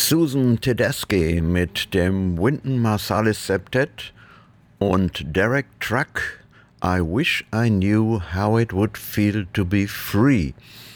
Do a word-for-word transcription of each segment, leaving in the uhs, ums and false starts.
Susan Tedeschi mit dem Wynton Marsalis Septett und Derek Truck, I Wish I Knew How It Would Feel to Be Free.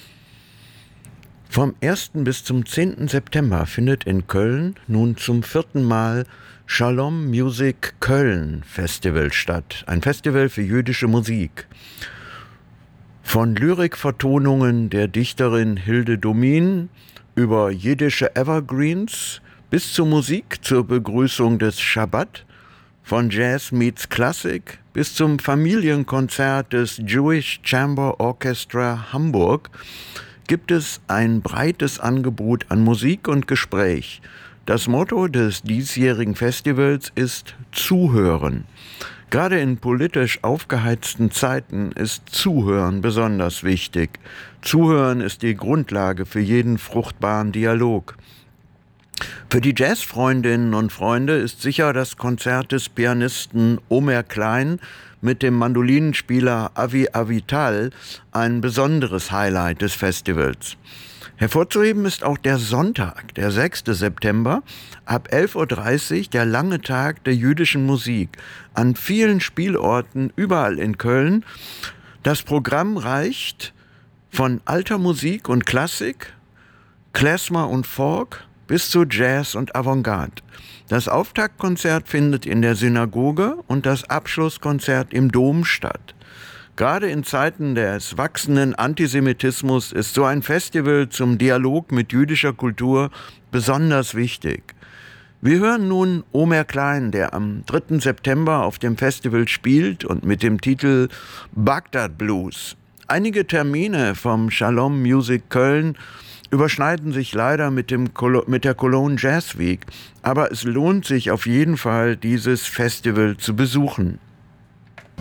Vom ersten bis zum zehnten September findet in Köln nun zum vierten Mal Shalom Music Köln Festival statt, ein Festival für jüdische Musik. Von Lyrikvertonungen der Dichterin Hilde Domin über jiddische Evergreens bis zur Musik zur Begrüßung des Schabbat, von Jazz meets Classic bis zum Familienkonzert des Jewish Chamber Orchestra Hamburg gibt es ein breites Angebot an Musik und Gespräch. Das Motto des diesjährigen Festivals ist Zuhören. Gerade in politisch aufgeheizten Zeiten ist Zuhören besonders wichtig. Zuhören ist die Grundlage für jeden fruchtbaren Dialog. Für die Jazzfreundinnen und Freunde ist sicher das Konzert des Pianisten Omer Klein mit dem Mandolinenspieler Avi Avital ein besonderes Highlight des Festivals. Hervorzuheben ist auch der Sonntag, der sechste September, ab elf Uhr dreißig, der lange Tag der jüdischen Musik. An vielen Spielorten überall in Köln. Das Programm reicht von alter Musik und Klassik, Klezmer und Folk bis zu Jazz und Avantgarde. Das Auftaktkonzert findet in der Synagoge und das Abschlusskonzert im Dom statt. Gerade in Zeiten des wachsenden Antisemitismus ist so ein Festival zum Dialog mit jüdischer Kultur besonders wichtig. Wir hören nun Omer Klein, der am dritten September auf dem Festival spielt und mit dem Titel Bagdad Blues. Einige Termine vom Shalom Music Köln überschneiden sich leider mit, dem Colo- mit der Cologne Jazz Week, aber es lohnt sich auf jeden Fall, dieses Festival zu besuchen.